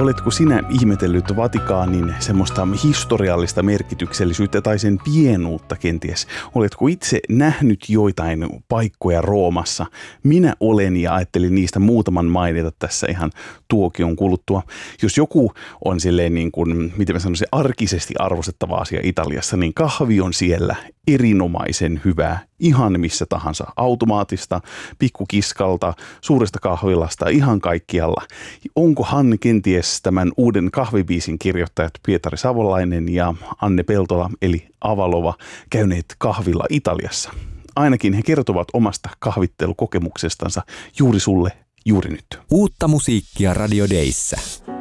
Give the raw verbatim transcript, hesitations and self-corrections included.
Oletko sinä ihmetellyt Vatikaanin semmoista historiallista merkityksellisyyttä tai sen pienuutta kenties? Oletko itse nähnyt joitain paikkoja Roomassa? Minä olen ja ajattelin niistä muutaman mainita tässä ihan tuokion kuluttua. Jos joku on silleen niin kuin, miten mä sanoisin, arkisesti arvostettava asia Italiassa, niin kahvi on siellä erinomaisen hyvää. Ihan missä tahansa. Automaatista, pikkukiskalta, suuresta kahvilasta, ihan kaikkialla. Onkohan kenties tämän uuden kahvibiisin kirjoittajat Pietari Savolainen ja Anne Peltola eli Avalova käyneet kahvilla Italiassa? Ainakin he kertovat omasta kahvittelukokemuksestansa juuri sulle, juuri nyt. Uutta musiikkia Radio Dayssä.